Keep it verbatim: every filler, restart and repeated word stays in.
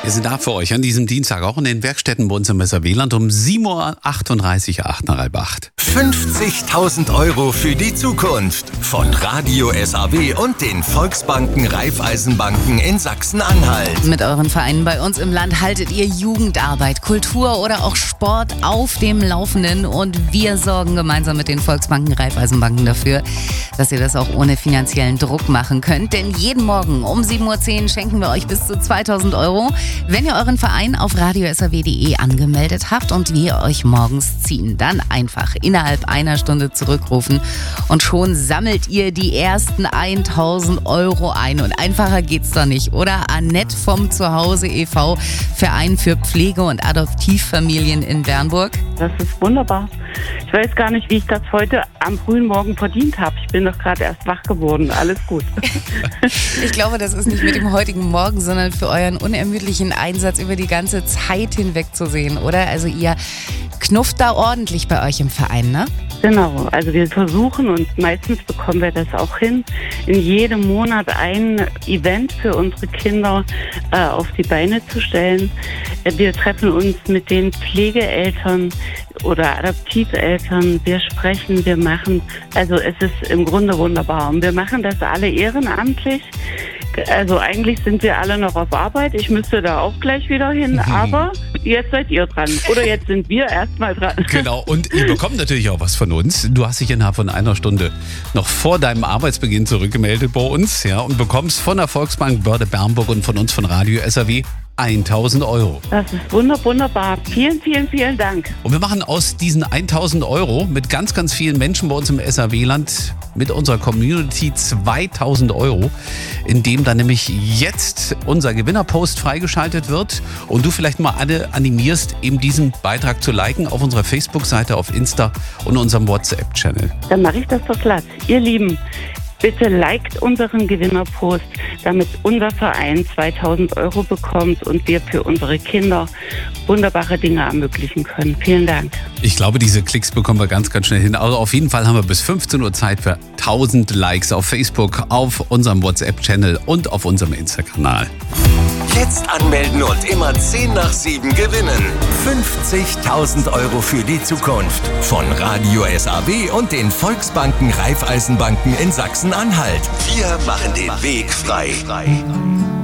Wir sind da für euch an diesem Dienstag auch in den Werkstätten bei uns im Messer-Wieland um sieben Uhr achtunddreißig, acht nach halb acht. fünfzigtausend Euro für die Zukunft von Radio S A W und den Volksbanken Raiffeisenbanken in Sachsen-Anhalt. Mit euren Vereinen bei uns im Land haltet ihr Jugendarbeit, Kultur oder auch Sport auf dem Laufenden und wir sorgen gemeinsam mit den Volksbanken Raiffeisenbanken dafür, dass ihr das auch ohne finanziellen Druck machen könnt. Denn jeden Morgen um sieben Uhr zehn schenken wir euch bis zu zweitausend Euro, wenn ihr euren Verein auf radio s a w punkt d e angemeldet habt und wir euch morgens ziehen. Dann einfach innerhalb einer Stunde zurückrufen und schon sammelt ihr die ersten tausend Euro ein. Und einfacher geht's doch nicht, oder? Annette vom Zuhause e V, Verein für Pflege- und Adoptivfamilien in Bernburg. Das ist wunderbar. Ich weiß gar nicht, wie ich das heute am frühen Morgen verdient habe. Ich bin doch gerade erst wach geworden. Alles gut. Ich glaube, das ist nicht mit dem heutigen Morgen, sondern für euren unermüdlichen Einsatz über die ganze Zeit hinweg zu sehen, oder? Also ihr knufft da ordentlich bei euch im Verein, ne? Genau, also wir versuchen und meistens bekommen wir das auch hin, in jedem Monat ein Event für unsere Kinder äh, auf die Beine zu stellen. Wir treffen uns mit den Pflegeeltern oder Adoptiveltern, wir sprechen, wir machen, also es ist im Grunde wunderbar. Und wir machen das alle ehrenamtlich. Also eigentlich sind wir alle noch auf Arbeit. Ich müsste da auch gleich wieder hin, aber jetzt seid ihr dran. Oder jetzt sind wir erstmal dran. Genau, und ihr bekommt natürlich auch was von uns. Du hast dich innerhalb von einer Stunde noch vor deinem Arbeitsbeginn zurückgemeldet bei uns, ja, und bekommst von der Volksbank Börde Bernburg und von uns von Radio S A W tausend Euro. Das ist wunder, wunderbar. Vielen, vielen, vielen Dank. Und wir machen aus diesen tausend Euro mit ganz, ganz vielen Menschen bei uns im S A W-Land mit unserer Community zweitausend Euro, indem dann nämlich jetzt unser Gewinnerpost freigeschaltet wird und du vielleicht mal alle animierst, eben diesen Beitrag zu liken auf unserer Facebook-Seite, auf Insta und unserem WhatsApp-Channel. Dann mache ich das doch glatt. Ihr Lieben, bitte liked unseren Gewinnerpost, damit unser Verein zweitausend Euro bekommt und wir für unsere Kinder wunderbare Dinge ermöglichen können. Vielen Dank. Ich glaube, diese Klicks bekommen wir ganz, ganz schnell hin. Also auf jeden Fall haben wir bis fünfzehn Uhr Zeit für tausend Likes auf Facebook, auf unserem WhatsApp-Channel und auf unserem Insta-Kanal. Jetzt anmelden und immer zehn nach sieben gewinnen. fünfzigtausend Euro für die Zukunft von Radio S A W und den Volksbanken Raiffeisenbanken in Sachsen-Anhalt. Wir machen den Weg frei.